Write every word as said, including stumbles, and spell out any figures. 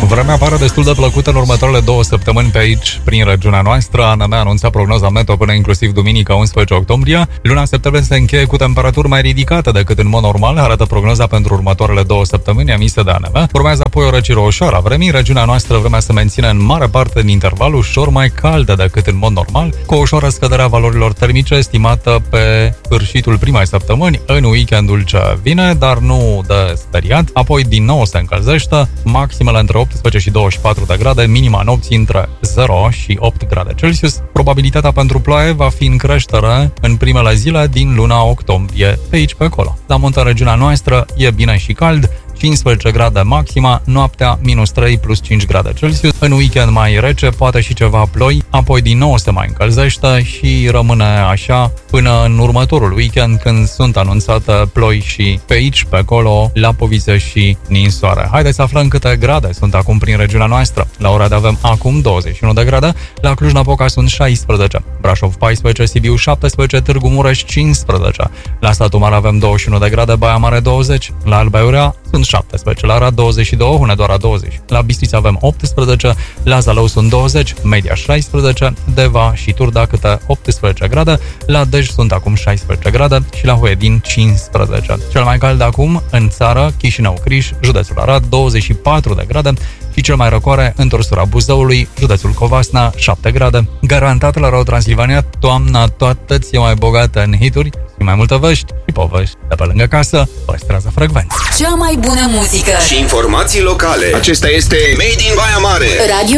Vremea pare destul de plăcută în următoarele două săptămâni pe aici, prin regiunea noastră. A N M anunța prognoza meteo până inclusiv duminică unsprezece octombrie. Luna septembrie se încheie cu temperaturi mai ridicate decât în mod normal, arată prognoza pentru următoarele două săptămâni emisă de A N M. Urmează apoi o răcire ușoară a vremii. Regiunea noastră vremea se menține în mare parte din interval ușor mai caldă decât în mod normal, cu o ușoară scădere a valorilor termice estimată pe sfârșitul primei săptămâni în weekendul ce vine, dar nu de speriat. Apoi din nou se încălzește, maximele între optsprezece și douăzeci și patru de grade, minima nopții între zero și opt grade Celsius. Probabilitatea pentru ploaie va fi în creștere în primele zile din luna octombrie, pe aici pe acolo. La munte în regiunea noastră e bine și cald, cincisprezece grade maxima, noaptea minus trei plus cinci grade Celsius. În weekend mai rece, poate și ceva ploi, apoi din nou se mai încălzește și rămâne așa până în următorul weekend, când sunt anunțate ploi și pe aici, pe acolo, la Povițe și Ninsoare. Haideți să aflăm câte grade sunt acum prin regiunea noastră. La Oradea avem acum douăzeci și unu de grade, la Cluj-Napoca sunt șaisprezece, Brașov paisprezece, Sibiu șaptesprezece, Târgu Mureș cincisprezece, la Satu Mare avem douăzeci și unu de grade, Baia Mare douăzeci, la Alba Iurea sunt șaptesprezece, la Arad douăzeci și doi, Hunedoara douăzeci, la Bistrița avem optsprezece, la Zalău sunt douăzeci, Media șaisprezece, Deva și Turda câte optsprezece grade, la Dej sunt acum șaisprezece grade și la Huedin cincisprezece. Cel mai cald acum în țară, Chișinău, Criș, județul Arad, douăzeci și patru de grade și cel mai răcoare în Tursura Buzăului, județul Covasna, șapte grade. Garantat la Radio Transilvania, toamna toată ți-e mai bogată în hituri și mai multe vești și povești de pe lângă casă. Păstrează frecvența. Cea mai bună muzică și informații locale. Acesta este Made in Baia Mare. Radio